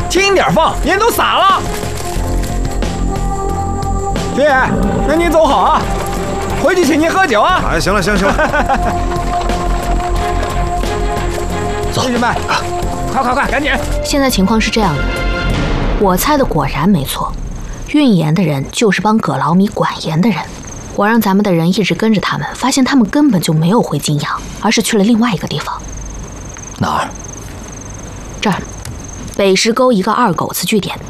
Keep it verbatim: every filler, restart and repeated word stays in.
轻点放，人都洒了。弟，那你走好啊，回去请你喝酒啊。 哎，行了，行了，行了。 走，兄弟们，快快快，赶紧！ 现在情况是这样的，我猜的果然没错，运盐的人就是帮葛老米管盐的人。我让咱们的人一直跟着他们，发现他们根本就没有回金阳，而是去了另外一个地方。 哪儿？ 这儿，北石沟一个二狗子据点，